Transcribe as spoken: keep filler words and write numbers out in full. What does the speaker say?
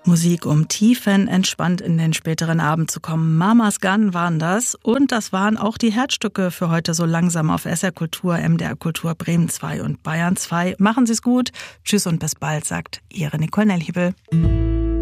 Musik, um tiefenentspannt in den späteren Abend zu kommen. Mama's Gun waren das. Und das waren auch die Herzstücke für heute so langsam auf S R Kultur, M D R Kultur, Bremen zwei und Bayern zwei. Machen Sie es gut. Tschüss und bis bald, sagt Ihre Nicole Nelhibel.